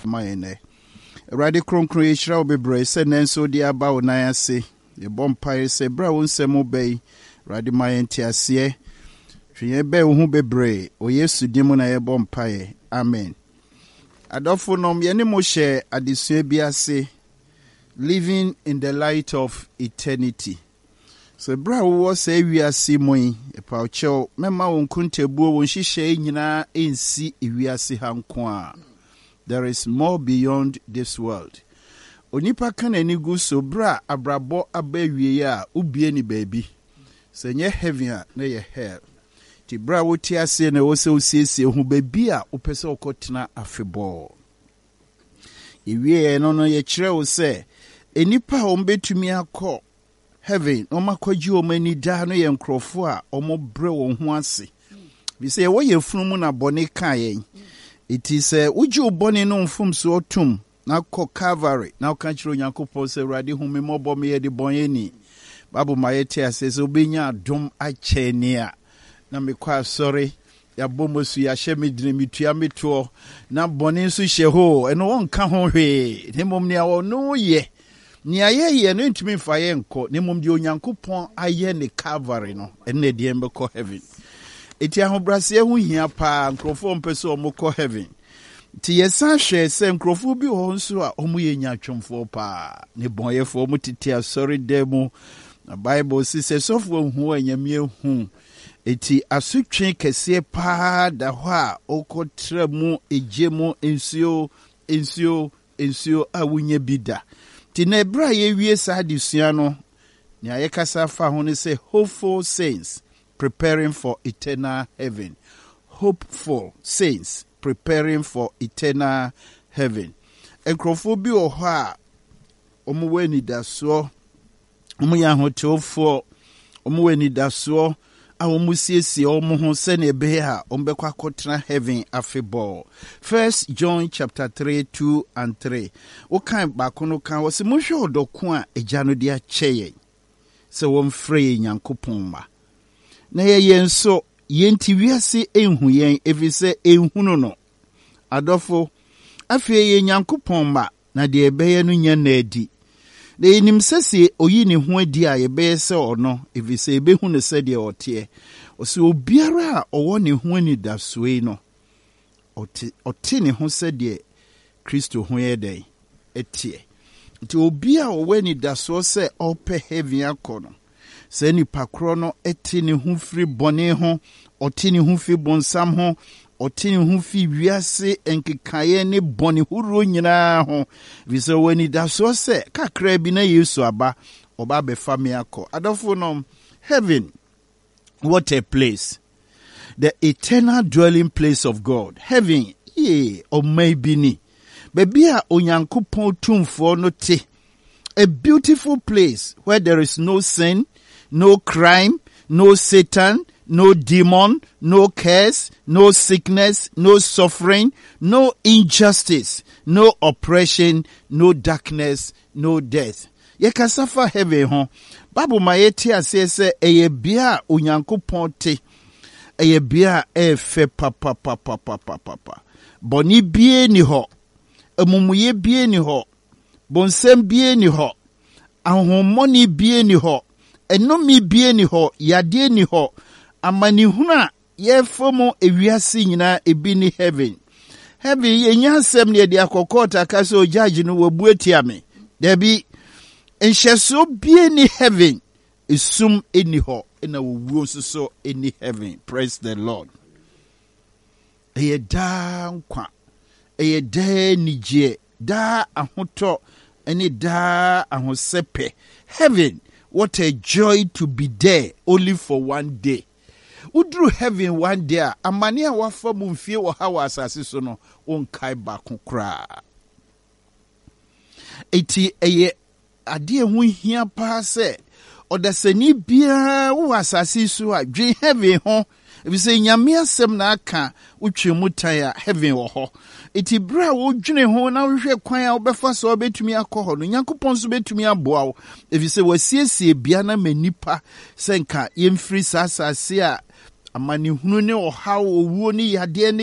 mayene Radi kronkron yeshra obebre se nenso di aba onan ase ye bompae se bra wonsem obey Radi mayenti ase hwe be wo hu bebre o Yesu dimu na ye bompae amen Adofo nom ye ne mo hye adesua bi ase living in the light of eternity so bra wo se wiase moyi e pa cho mema won kuntebuo won hihye nyina ensi wiase hanko a there is more beyond this world onipa kan anigu so bra abrabo abawie a ubie ni baabi se nye heaven a na ye hell ti bra wo ti ase na wo se osiesie hu baabi a wo pese okotena afebo ewie no ye kire wo se enipa o mbetumi akọ heaven o makwaji o mani da no ye nkrofo a o mo bre wo ho ase bi se wo ye funu na bone kan yen it is uji uboni no mfum so otum na ko Calvary na ka kiro Nyankopon se Awurade hu me mobo me ye de bonye ni babu mayete asese obenya adom acheni a na me kwa sorry ya bomosu ya hye dire mitua meto na bone so hye ho eno wonka ho hwe ne mom ne awo no ye ni ayeye no ntumi fa ye nko ne mom de Onyankopon aye ne Calvary no ene de embeko heaven eti ahobrase hu hia pa nkrofo mpese omukọ heaven ti yesa hwe se nkrofo bi ho nso a omu ye nyatwomfo pa ne bonyefo omu titi asori demu na Bible sise sofo hu anyamie hu eti asutwe kese pa da ho a okotra mu ejemu ensio awunye bida ti na bra ye wie sa adesua no ne ayekasa fa ho ne se hopeful saints preparing for eternal heaven. Hopeful saints preparing for eternal heaven. Enkrofo bi oho a omo weni daso omo ya hotofo omo weni daso a omo siesie omo ho se ne be a omo bekwa kotena heaven afebo. 1 John chapter 3 2 and 3. O kan ba kono kan wo se mo hwe odoko a eja no de akyeye se wo mfre Nyankopon ma na ye nso yenti wiase enhu yen efise enhunu no adofo afi ye Nyankopon ma na de ebeye no nya na adi de enim sese oyi ne ho adi a ye beye se ono efise ebehu ne se de ote o se obiara a owo ne ho ani da soe no ote ne ho se de Kristo ho ye den etie nti obi a owo ani da so se ope heaven akono se ni pakro no eti ni hu firi bone ho oti ni hu fi bonsam ho oti ni hu fi wiase enkekaye ni bone huru nyina ho vise wani da so se kakra bi na Yesu aba oba be fami akọ adofo no heaven what a place the eternal dwelling place of God heaven or maybe ni baby a Onyankopon tumfo no te a beautiful place where there is no sin, no crime, no Satan, no demon, no curse, no sickness, no suffering, no injustice, no oppression, no darkness, no death. Ye kasafa heaven ho. Babu mayeti asese eye bia Onyankopon te. Eye bia efe papa. Boni bie ni ho. Emumuye bie ni ho. Bonsem bie ni ho. Ahomoni bie ni ho. Enomi bie ni ho, yade ni ho, amani huna ye fomo ewiase nyina ebi ni heaven. Heaven ye nyansem ne de akokota kaso judge no wabu atiame. Debi enhyeso bie ni heaven, esum eni ho, ena wuo so eni heaven. Praise the Lord. Eye da nkwa, eye da nije, da ahoto, eni da ahosepe. Heaven, what a joy to be there only for one day. Udru heaven one day, amani a wafa mumfie wa hawa asase so no onkai ba kokra. Eti eye ade hu hia pa se odasani bia wo asase so a dwe heaven ho ebi se nyame asem na aka utwe mutan a heaven wo ho. Eti bra wo dwene ho na hwe kwan a obefa so obetumi akọ no Nyankopon so betumi aboa wo ebi se wasiesie bia na manipa senka yemfiri sasase a amani hunu ne ohawo owuo ni yade ne